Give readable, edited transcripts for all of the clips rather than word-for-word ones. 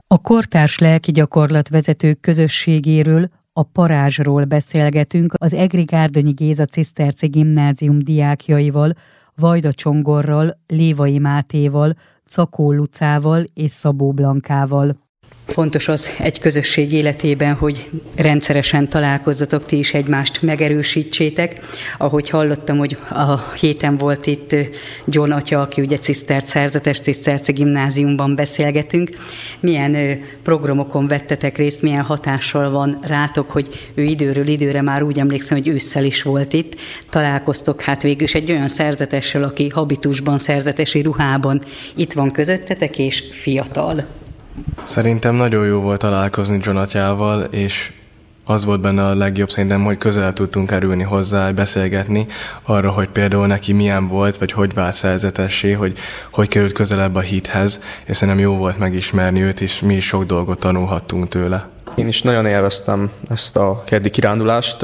A kortárs lelki gyakorlatvezetők közösségéről, a parázsról beszélgetünk az Egri Gárdonyi Géza Ciszterci Gimnázium diákjaival, Vajda Csongorral, Lévai Mátéval, Czakó Lucával és Szabó Blankával. Fontos az egy közösség életében, hogy rendszeresen találkozzatok, ti is egymást megerősítsétek. Ahogy hallottam, hogy a héten volt itt John atya, aki ugye ciszterc szerzetes, Ciszterci Gimnáziumban beszélgetünk. Milyen programokon vettetek részt, milyen hatással van rátok, hogy ő időről időre, már úgy emlékszem, hogy ősszel is volt itt. Találkoztok hát végül is egy olyan szerzetessel, aki habitusban, szerzetesi ruhában itt van közöttetek, és fiatal. Szerintem nagyon jó volt találkozni John atyával, és az volt benne a legjobb szerintem, hogy közel tudtunk kerülni hozzá, beszélgetni arra, hogy például neki milyen volt, vagy hogy vált szerzetessé, hogy került közelebb a hithez, és szerintem jó volt megismerni őt, és mi is sok dolgot tanulhattunk tőle. Én is nagyon élveztem ezt a keddi kirándulást,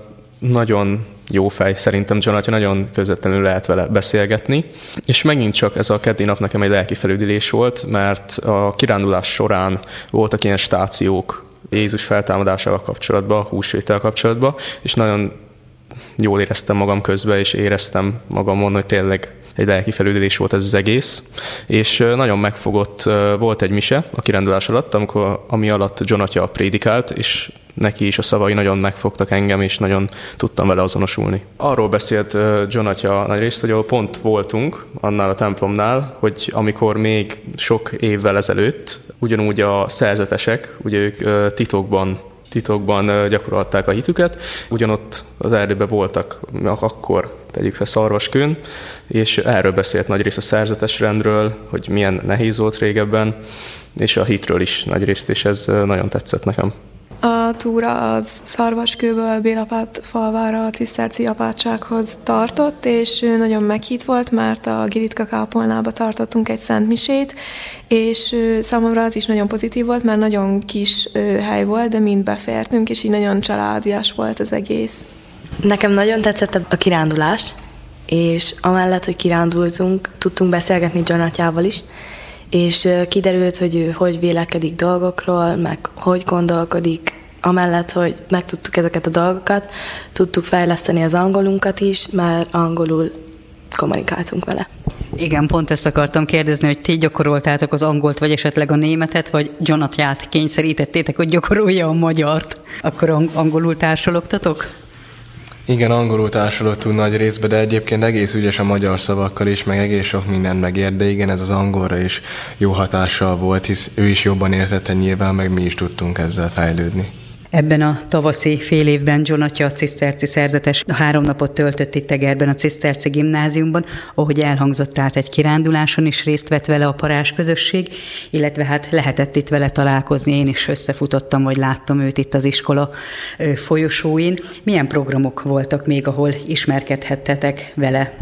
nagyon jó fej, szerintem John atya, nagyon közvetlenül lehet vele beszélgetni. És megint csak ez a keddi nap nekem egy lelki felüdülés volt, mert a kirándulás során voltak ilyen stációk Jézus feltámadásával kapcsolatban, húsvéttel kapcsolatban, és nagyon jól éreztem magam közben, és éreztem magamon, hogy tényleg egy lelki felüdülés volt ez az egész, és nagyon megfogott, volt egy mise a kirándulás alatt, ami alatt John atya prédikált, és neki is a szavai nagyon megfogtak engem, és nagyon tudtam vele azonosulni. Arról beszélt John atya nagyrészt, hogy ahol pont voltunk, annál a templomnál, hogy amikor még sok évvel ezelőtt, ugyanúgy a szerzetesek, ugye ők titokban gyakorolták a hitüket, ugyanott az erdőben voltak, akkor tegyük fel Szarvaskőn, és erről beszélt nagyrészt a szerzetes rendről, hogy milyen nehéz volt régebben, és a hitről is nagyrészt, és ez nagyon tetszett nekem. A túra az Szarvaskőből Bélapát falvára a ciszterci apátsághoz tartott, és nagyon meghitt volt, mert a Giritka kápolnába tartottunk egy szentmisét, és számomra az is nagyon pozitív volt, mert nagyon kis hely volt, de mind befértünk, és így nagyon családias volt az egész. Nekem nagyon tetszett a kirándulás, és amellett, hogy kirándultunk, tudtunk beszélgetni John atyával is, és kiderült, hogy ő hogy vélekedik dolgokról, meg hogy gondolkodik, amellett, hogy megtudtuk ezeket a dolgokat, tudtuk fejleszteni az angolunkat is, mert angolul kommunikáltunk vele. Igen, pont ezt akartam kérdezni, hogy ti gyakoroltátok az angolt, vagy esetleg a németet, vagy John atyát kényszerítettétek, hogy gyakorolja a magyart. Akkor angolul társalogtatok? Igen, angolul társalogtunk nagy részben, de egyébként egész ügyes a magyar szavakkal is, meg egész sok mindent megért, de igen, ez az angolra is jó hatással volt, hisz ő is jobban értette nyilván, meg mi is tudtunk ezzel fejlődni. Ebben a tavaszi fél évben John atya a ciszterci szerzetes 3 napot töltött itt Egerben a Ciszterci Gimnáziumban, ahogy elhangzott, át egy kiránduláson is részt vett vele a parázs közösség, illetve hát lehetett itt vele találkozni, én is összefutottam, vagy láttam őt itt az iskola folyosóin. Milyen programok voltak még, ahol ismerkedhettetek vele?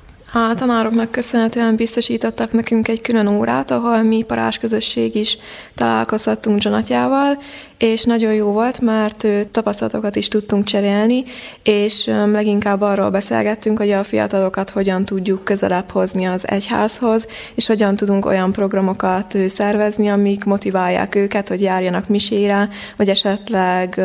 A tanároknak köszönhetően biztosítottak nekünk egy külön órát, ahol mi parázsközösség is találkozhattunk John atyával, és nagyon jó volt, mert tapasztalatokat is tudtunk cserélni, és leginkább arról beszélgettünk, hogy a fiatalokat hogyan tudjuk közelebb hozni az egyházhoz, és hogyan tudunk olyan programokat szervezni, amik motiválják őket, hogy járjanak misére, vagy esetleg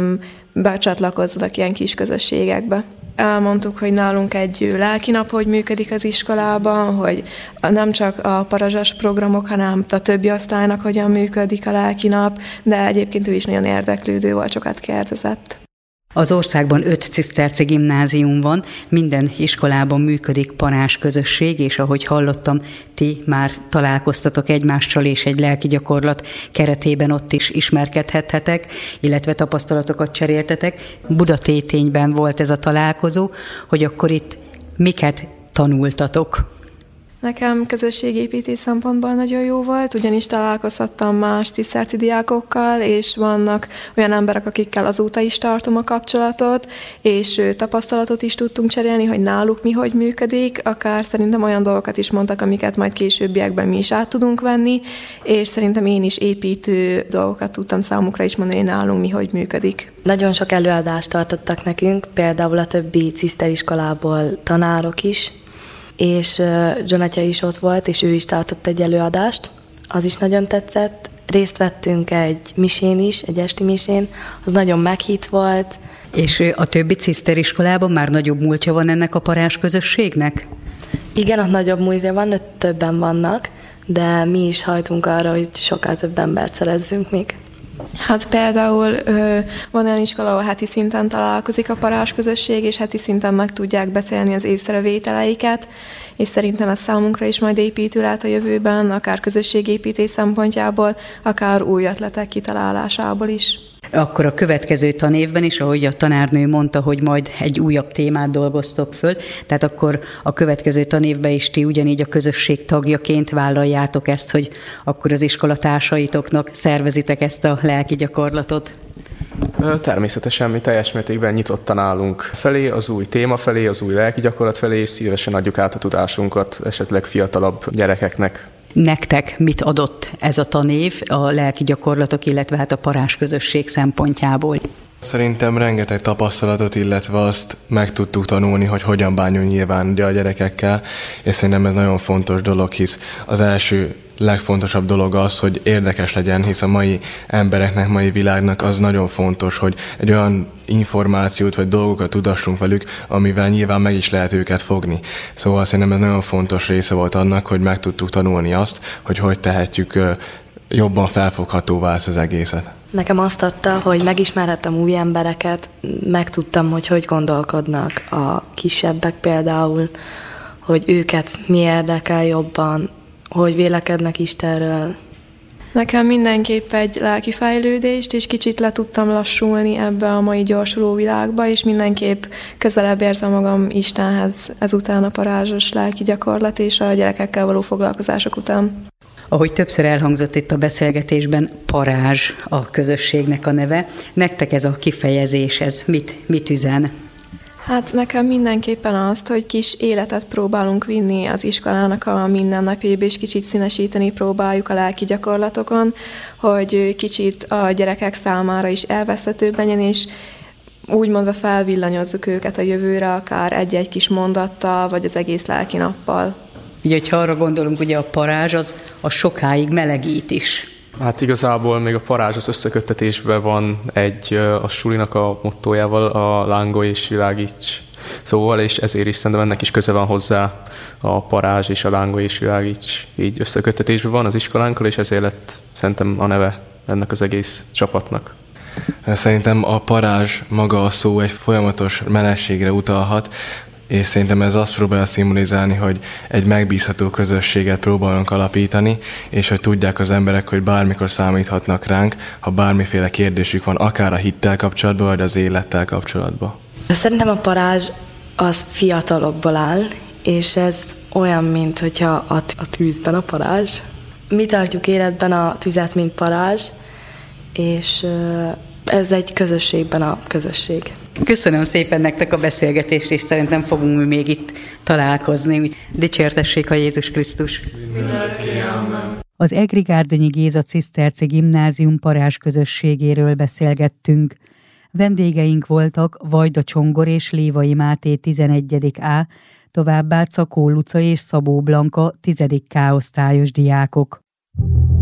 becsatlakozzanak ilyen kis közösségekbe. Elmondtuk, hogy nálunk egy lelkinap, hogy működik az iskolában, hogy nem csak a parazsas programok, hanem a többi osztálynak hogyan működik a lelkinap, de egyébként ő is nagyon érdeklődő volt, sokat kérdezett. Az országban 5 ciszterci gimnázium van, minden iskolában működik parázs közösség, és ahogy hallottam, ti már találkoztatok egymással, és egy lelki gyakorlat keretében ott is ismerkedhethetek, illetve tapasztalatokat cseréltetek. Budatétényben volt ez a találkozó, hogy akkor itt miket tanultatok? Nekem közösségépítés szempontból nagyon jó volt, ugyanis találkozhattam más ciszterci diákokkal, és vannak olyan emberek, akikkel azóta is tartom a kapcsolatot, és tapasztalatot is tudtunk cserélni, hogy náluk mi hogy működik, akár szerintem olyan dolgokat is mondtak, amiket majd későbbiekben mi is át tudunk venni, és szerintem én is építő dolgokat tudtam számukra is mondani, hogy nálunk mi hogy működik. Nagyon sok előadást tartottak nekünk, például a többi ciszteriskolából tanárok is, és John atya is ott volt, és ő is tartott egy előadást, az is nagyon tetszett, Részt vettünk egy misén is, egy esti misén, az nagyon meghitt volt. És a többi ciszteriskolában már nagyobb múltja van ennek a parázs közösségnek? Igen, ott nagyobb múltja van, ott többen vannak, de mi is hajtunk arra, hogy sokkal több embert szerezzünk még. Hát például van olyan iskola, ahol heti szinten találkozik a parázs közösség, és heti szinten meg tudják beszélni az észrevételeiket, és szerintem ez számunkra is majd építő lehet a jövőben, akár közösségépítés szempontjából, akár új ötletek kitalálásából is. Akkor a következő tanévben is, ahogy a tanárnő mondta, hogy majd egy újabb témát dolgoztok föl, tehát akkor a következő tanévben is ti ugyanígy a közösség tagjaként vállaljátok ezt, hogy akkor az iskolatársaitoknak szervezitek ezt a lelki gyakorlatot? Természetesen mi teljes mértékben nyitottan állunk felé, az új téma felé, az új lelki gyakorlat felé, és szívesen adjuk át a tudásunkat esetleg fiatalabb gyerekeknek. Nektek mit adott ez a tanév a lelki gyakorlatok, illetve hát a parázs közösség szempontjából? Szerintem rengeteg tapasztalatot, illetve azt meg tudtuk tanulni, hogy hogyan bánjunk nyilván a gyerekekkel, és szerintem ez nagyon fontos dolog, hisz az első legfontosabb dolog az, hogy érdekes legyen, hisz a mai embereknek, mai világnak az nagyon fontos, hogy egy olyan információt vagy dolgokat tudassunk velük, amivel nyilván meg is lehet őket fogni. Szóval szerintem ez nagyon fontos része volt annak, hogy meg tudtuk tanulni azt, hogy tehetjük jobban felfoghatóvá ezt az egészet. Nekem azt adta, hogy megismerhettem új embereket, megtudtam, hogy gondolkodnak a kisebbek például, hogy őket mi érdekel jobban, hogy vélekednek Istenről. Nekem mindenképp egy lelki fejlődést, és kicsit le tudtam lassulni ebbe a mai gyorsuló világba, és mindenképp közelebb érzem magam Istenhez ezután a parázsos lelki gyakorlat és a gyerekekkel való foglalkozások után. Ahogy többször elhangzott itt a beszélgetésben, parázs a közösségnek a neve. Nektek ez a kifejezés, ez mit üzen? Hát nekem mindenképpen azt, hogy kis életet próbálunk vinni az iskolának a mindennapjaiba, és kicsit színesíteni próbáljuk a lelki gyakorlatokon, hogy kicsit a gyerekek számára is elveszhetőbb legyen, és úgymondva felvillanyozzuk őket a jövőre, akár egy-egy kis mondattal, vagy az egész lelki nappal. Így, hogyha arra gondolunk, ugye a parázs az a sokáig melegít is. Hát igazából még a parázs az összeköttetésben van a sulinak a mottójával, a lángolj és világíts szóval, és ezért is szerintem ennek is köze van hozzá a parázs és a lángolj és világíts így összeköttetésben van az iskolánkkal, és ezért lett szerintem a neve ennek az egész csapatnak. Szerintem a parázs maga a szó egy folyamatos melegségre utalhat, és szerintem ez azt próbálja szimbolizálni, hogy egy megbízható közösséget próbálunk alapítani, és hogy tudják az emberek, hogy bármikor számíthatnak ránk, ha bármiféle kérdésük van, akár a hittel kapcsolatban, vagy az élettel kapcsolatban. Szerintem a parázs az fiatalokból áll, és ez olyan, mint hogyha a tűzben a parázs. Mi tartjuk életben a tüzet, mint parázs, és ez egy közösségben a közösség. Köszönöm szépen nektek a beszélgetést, és szerintem fogunk még itt találkozni. Dicsértessék a Jézus Krisztus! Az Egri Gárdonyi Géza Ciszterci Gimnázium parázs közösségéről beszélgettünk. Vendégeink voltak Vajda Csongor és Lévai Máté 11. A, továbbá Cakó Luca és Szabó Blanka 10. K osztályos diákok.